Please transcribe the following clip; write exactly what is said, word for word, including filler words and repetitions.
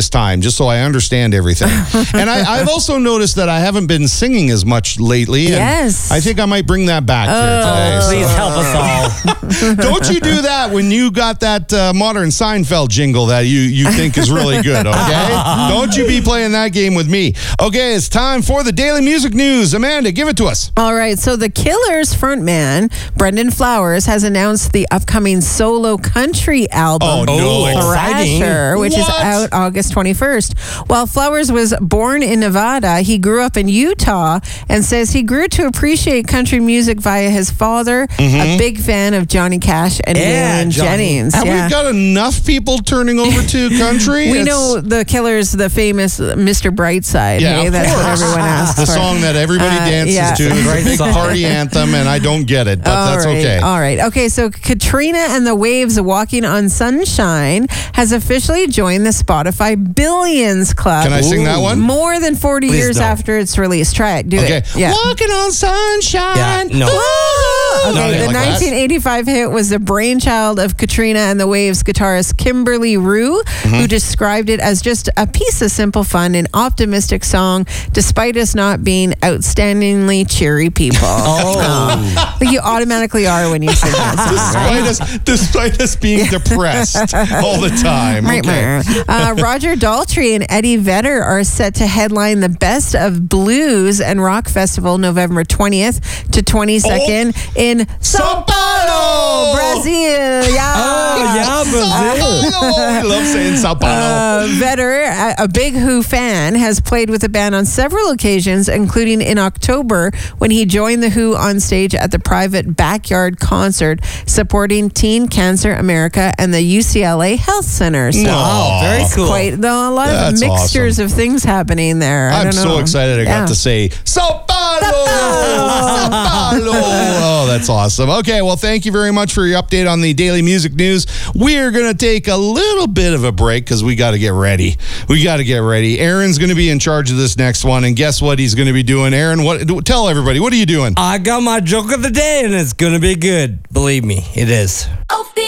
this time, just so I understand everything. And I, I've also noticed that I haven't been singing as much lately. And Yes. I think I might bring that back Oh. here today. So- Please help us all. Don't you do that when you got that uh, modern Seinfeld jingle that you, you think is really good, okay? Don't you be playing that game with me. Okay, it's time for the Daily Music News. Amanda, give it to us. All right, so the Killers frontman, Brendan Flowers, has announced the upcoming solo country album, Oh, no. exciting. Thrasher, which is What? out August twenty-first. While Flowers was born in Nevada, he grew up in Utah and says he grew to appreciate country music via his father, a big fan of Johnny Cash and Yeah, Waylon Johnny. Jennings. Have yeah. we got enough people turning over to country? We It's know the Killers, the famous Mister Brightside. Yeah, hey? of That's what course. everyone asks the for. song that everybody Uh, dances yeah. to. It's a Great big song. party anthem, and I don't get it, but All that's right, okay. All right. Okay, so Katrina and the Waves Walking on Sunshine has officially joined the Spotify Billions Club. Can I sing that one? More than forty Please years don't. after its release. Try it. Do Okay. it. Yeah. Walking on sunshine. Yeah, no. Okay, No, I the like that. nineteen eighty-five hit was the brainchild of Katrina and the Waves guitarist Kimberly Rue, Mm-hmm. who described it as just a piece of simple fun and optimistic song, despite us not being outstandingly cheery people. Oh. But you automatically are when you sing that song, right? Despite us, despite us being depressed all the time. Okay. Uh, Roger Daltrey and Eddie Vedder are set to headline the Best of Blues and Rock Festival November twentieth to twenty-second in Sao Paulo, Brazil. Yeah. Oh, yeah, Brazil. Oh, I love saying Sao Paulo. Uh, Vedder, a, a big Who fan, has played with the band on several occasions, including in October when he joined the Who on stage at the private backyard concert supporting Teen Cancer America and the U C L A Health Center. So Wow, very it's cool. quite though, a lot That's of mixtures awesome. of things happening there. I I'm don't so know. excited I Yeah. got to say Sao Paulo! Sao Paulo! Oh, that's awesome. Okay, well, thank you very much for your update on the Daily Music News. We're going to take a little bit of a break because we got to get ready. We got to get ready. Aaron's going to be in charge of this next one, and guess what he's going to be doing? Aaron, what? Tell everybody, what are you doing? I got my joke of the day, and it's going to be good. Believe me, it is.